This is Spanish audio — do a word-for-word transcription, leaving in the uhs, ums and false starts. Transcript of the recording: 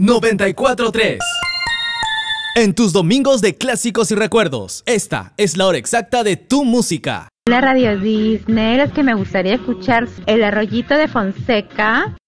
noventa y cuatro punto tres. En tus domingos de clásicos y recuerdos, esta es la hora exacta de tu música. La Radio Disney, es que me gustaría escuchar El Arroyito de Fonseca